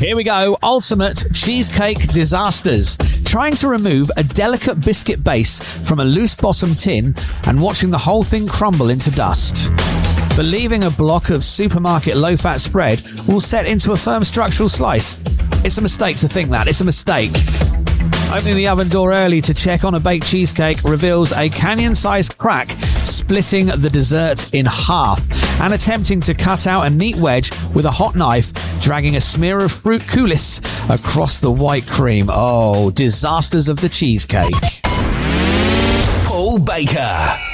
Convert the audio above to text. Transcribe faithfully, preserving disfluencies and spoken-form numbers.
Here we go. Ultimate cheesecake disasters. Trying to remove a delicate biscuit base from a loose bottom tin and watching the whole thing crumble into dust. Believing a block of supermarket low-fat spread will set into a firm structural slice. It's a mistake to think that. It's a mistake. Opening the oven door early to check on a baked cheesecake reveals a canyon-sized crack, splitting the dessert in half, and attempting to cut out a neat wedge with a hot knife, dragging a smear of fruit coulis across the white cream. Oh, disasters of the cheesecake. Paul Baker.